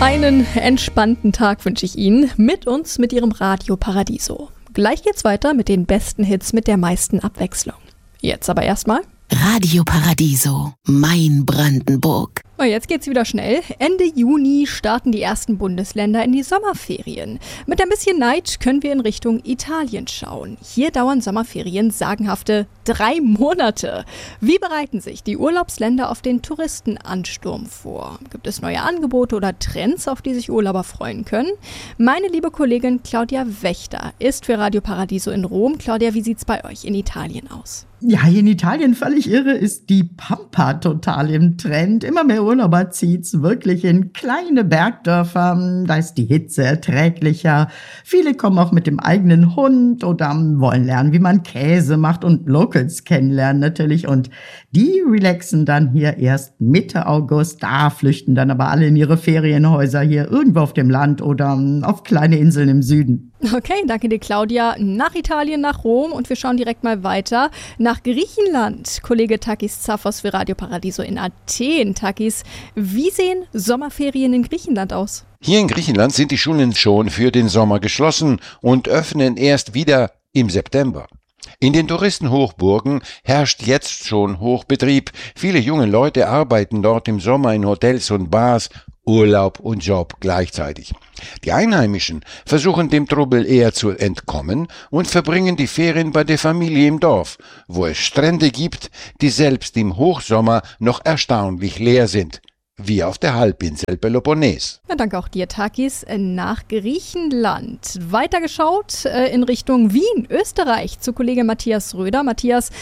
Einen entspannten Tag wünsche ich Ihnen mit uns, mit Ihrem Radio Paradiso. Gleich geht's weiter mit den besten Hits mit der meisten Abwechslung. Jetzt aber erstmal Radio Paradiso, mein Brandenburg. Und jetzt geht's wieder schnell. Ende Juni starten die ersten Bundesländer in die Sommerferien. Mit ein bisschen Neid können wir in Richtung Italien schauen. Hier dauern Sommerferien sagenhafte 3 Monate. Wie bereiten sich die Urlaubsländer auf den Touristenansturm vor? Gibt es neue Angebote oder Trends, auf die sich Urlauber freuen können? Meine liebe Kollegin Claudia Wächter ist für Radio Paradiso in Rom. Claudia, wie sieht's bei euch in Italien aus? Ja, hier in Italien völlig irre ist die Pampa total im Trend. Immer mehr Urlauber zieht's wirklich in kleine Bergdörfer. Da ist die Hitze erträglicher. Viele kommen auch mit dem eigenen Hund oder wollen lernen, wie man Käse macht und Locals kennenlernen natürlich. Und die relaxen dann hier erst Mitte August. Da flüchten dann aber alle in ihre Ferienhäuser hier irgendwo auf dem Land oder auf kleine Inseln im Süden. Okay, danke dir, Claudia. Nach Italien, nach Rom und wir schauen direkt mal weiter nach Griechenland. Kollege Takis Zaphos für Radio Paradiso in Athen. Takis, wie sehen Sommerferien in Griechenland aus? Hier in Griechenland sind die Schulen schon für den Sommer geschlossen und öffnen erst wieder im September. In den Touristenhochburgen herrscht jetzt schon Hochbetrieb. Viele junge Leute arbeiten dort im Sommer in Hotels und Bars, Urlaub und Job gleichzeitig. Die Einheimischen versuchen dem Trubel eher zu entkommen und verbringen die Ferien bei der Familie im Dorf, wo es Strände gibt, die selbst im Hochsommer noch erstaunlich leer sind, wie auf der Halbinsel Peloponnes. Ja, danke auch dir, Takis. Nach Griechenland. Weitergeschaut in Richtung Wien, Österreich, zu Kollege Matthias Röder. Matthias,